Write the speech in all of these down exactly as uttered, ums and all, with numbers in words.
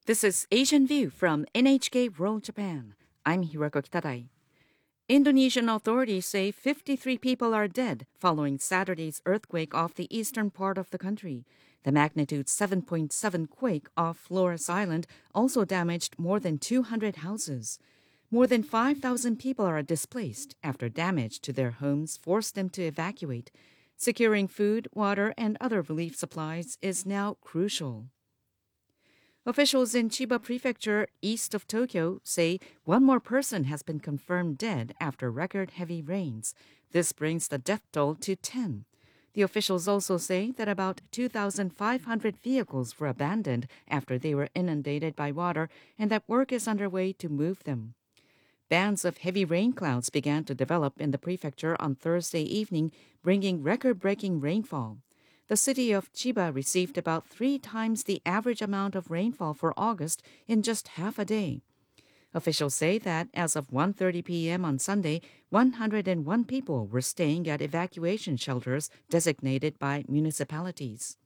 This is Asian View from N H K World Japan. I'm Hiroko Kitadai. Indonesian authorities say fifty-three people are dead following Saturday's earthquake off the eastern part of the country. The magnitude seven point seven quake off Flores Island also damaged more than two hundred houses. More than five thousand people are displaced after damage to their homes forced them to evacuate. Securing food, water, and other relief supplies is now crucial. Officials in Chiba Prefecture, east of Tokyo, say one more person has been confirmed dead after record-heavy rains. This brings the death toll to ten. The officials also say that about two thousand five hundred vehicles were abandoned after they were inundated by water and that work is underway to move them. Bands of heavy rain clouds began to develop in the prefecture on Thursday evening, bringing record-breaking rainfall. The city of Chiba received about three times the average amount of rainfall for August in just half a day. Officials say that as of one thirty p.m. on Sunday, one hundred one people were staying at evacuation shelters designated by municipalities.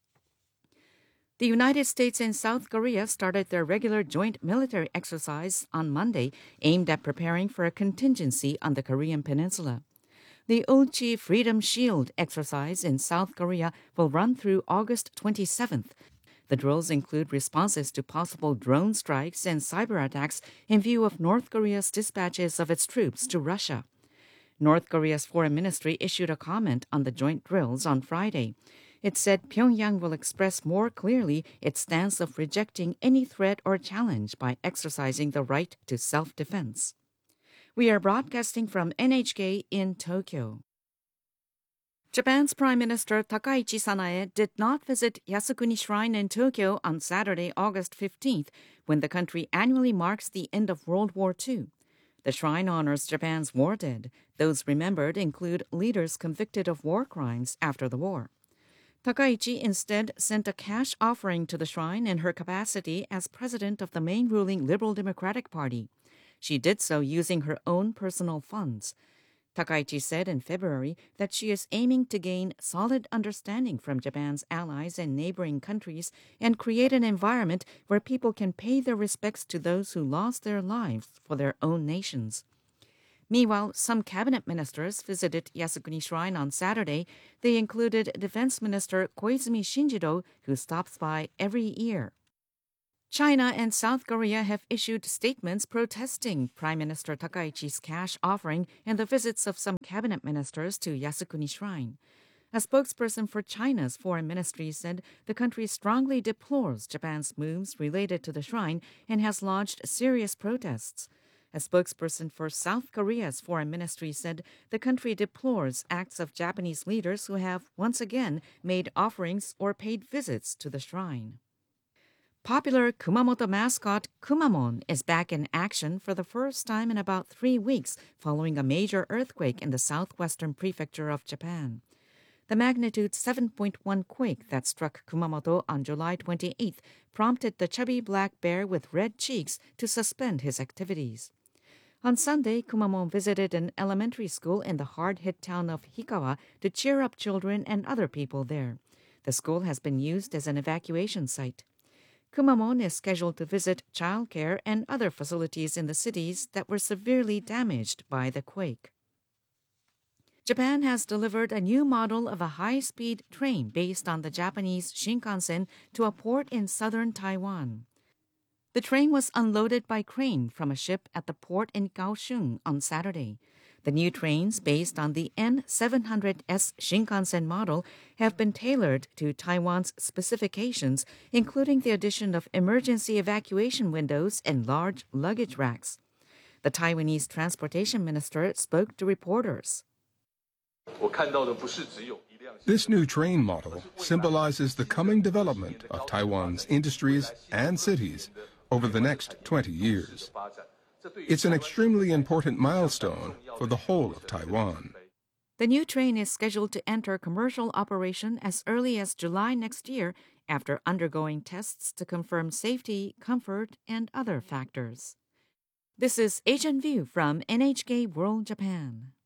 The United States and South Korea started their regular joint military exercise on Monday, aimed at preparing for a contingency on the Korean peninsula. The Ulchi Freedom Shield exercise in South Korea will run through August twenty-seventh. The drills include responses to possible drone strikes and cyber attacks in view of North Korea's dispatches of its troops to Russia. North Korea's foreign ministry issued a comment on the joint drills on Friday. It said Pyongyang will express more clearly its stance of rejecting any threat or challenge by exercising the right to self-defense. We are broadcasting from N H K in Tokyo. Japan's Prime Minister Takaichi Sanae did not visit Yasukuni Shrine in Tokyo on Saturday, August fifteenth, when the country annually marks the end of World War Two. The shrine honors Japan's war dead. Those remembered include leaders convicted of war crimes after the war. Takaichi instead sent a cash offering to the shrine in her capacity as president of the main ruling Liberal Democratic Party. She did so using her own personal funds. Takaichi said in February that she is aiming to gain solid understanding from Japan's allies and neighboring countries and create an environment where people can pay their respects to those who lost their lives for their own nations. Meanwhile, some cabinet ministers visited Yasukuni Shrine on Saturday. They included Defense Minister Koizumi Shinjiro, who stops by every year. China and South Korea have issued statements protesting Prime Minister Takaichi's cash offering and the visits of some cabinet ministers to Yasukuni Shrine. A spokesperson for China's foreign ministry said the country strongly deplores Japan's moves related to the shrine and has launched serious protests. A spokesperson for South Korea's foreign ministry said the country deplores acts of Japanese leaders who have once again made offerings or paid visits to the shrine. Popular Kumamoto mascot Kumamon is back in action for the first time in about three weeks following a major earthquake in the southwestern prefecture of Japan. The magnitude seven point one quake that struck Kumamoto on July twenty-eighth prompted the chubby black bear with red cheeks to suspend his activities. On Sunday, Kumamon visited an elementary school in the hard-hit town of Hikawa to cheer up children and other people there. The school has been used as an evacuation site. Kumamon is scheduled to visit childcare and other facilities in the cities that were severely damaged by the quake. Japan has delivered a new model of a high-speed train based on the Japanese Shinkansen to a port in southern Taiwan. The train was unloaded by crane from a ship at the port in Kaohsiung on Saturday. The new trains, based on the N seven hundred S Shinkansen model, have been tailored to Taiwan's specifications, including the addition of emergency evacuation windows and large luggage racks. The Taiwanese transportation minister spoke to reporters. This new train model symbolizes the coming development of Taiwan's industries and cities over the next twenty years. It's an extremely important milestone for the whole of Taiwan. The new train is scheduled to enter commercial operation as early as July next year after undergoing tests to confirm safety, comfort, and other factors. This is Asian View from N H K World Japan.